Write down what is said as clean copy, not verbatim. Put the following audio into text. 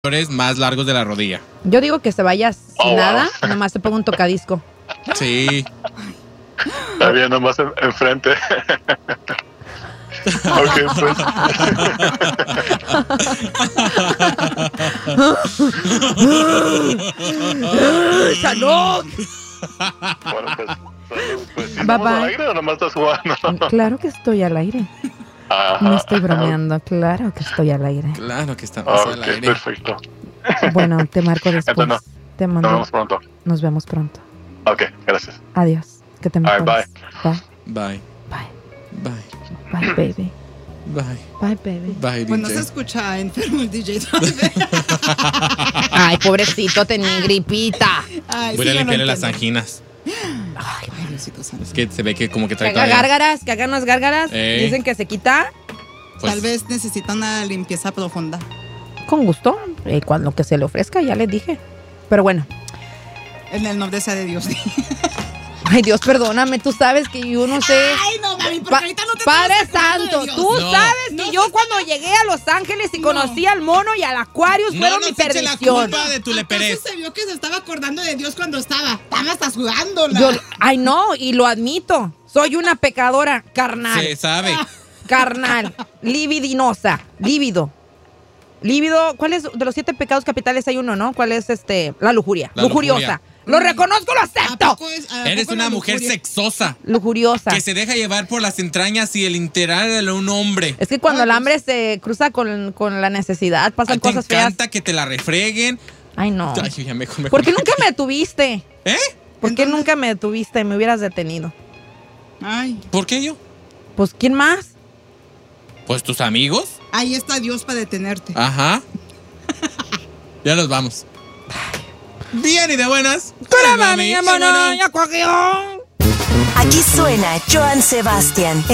más largos de la rodilla. Yo digo que se vaya sin nada, nomás se ponga un tocadisco. Sí. Está bien, nomás enfrente. Ok, pues. ¡Salud! Bueno, pues, salud. Pues, ¿sí Bye, estamos bye. al aire o nomás estás jugando? Claro que estoy al aire. No estoy bromeando, claro que estoy al aire. Claro que estamos al Ok, aire. perfecto. Bueno, te marco después. Entonces, Te nos mando. vemos pronto. Nos vemos pronto. Ok, gracias. Adiós. Que te Bye, mejores. Bye. Bye. Bye. Bye. Bye, baby. Bye. Bye, baby. Bye, Pues no DJ. se escucha enfermo el DJ. Ay, pobrecito, tenía gripita. Ay, Voy sí, a yo no limpiarle las entiendo. anginas. Ay, Diosito santo. Es que se ve que como que Que trae haga todavía. gárgaras, que haga unas gárgaras. Ey. Dicen que se quita. Pues, Tal vez necesita una limpieza profunda. Con gusto. Cuando que se le ofrezca, ya les dije. Pero bueno. En el nombre sea de Dios. Ay, Dios, perdóname. Tú sabes que yo no sé. Ay, no, mami, porque ahorita no te Padre estás acordando Santo, de Dios. tú No. sabes que No yo se- cuando llegué a Los Ángeles y conocí al mono y al Aquarius no fueron nos mi eche la perdición. culpa de tu leperez. ¿Acaso se vio que se estaba acordando de Dios cuando estaba hasta jugándola? Ay, no, y lo admito. Soy una pecadora carnal. Se sabe. Carnal. Libidinosa. Lívido. Lívido. ¿Cuál es? De los 7 pecados capitales hay uno, ¿no? ¿Cuál es La lujuria. La Lujuriosa. lujuria. Lo reconozco, lo ¿A acepto. poco a Eres poco una la mujer lujuria? sexosa. Lujuriosa. Que se deja llevar por las entrañas y el integral de un hombre. Es que cuando Ay, el hambre se cruza con la necesidad, pasan Te cosas feas. encanta que te la refreguen. Ay, no. Ay, ya mejor. ¿Por qué nunca me detuviste? ¿Eh? ¿Por qué Entonces- nunca me detuviste? Me hubieras detenido. Ay, ¿Por qué yo? Pues, ¿quién más? Pues tus amigos. ahí está Dios para detenerte. Ajá. Ya nos vamos. Bien y de buenas. ¡Caramba, mi amor! ¡Ya cogió! Aquí suena Joan Sebastián.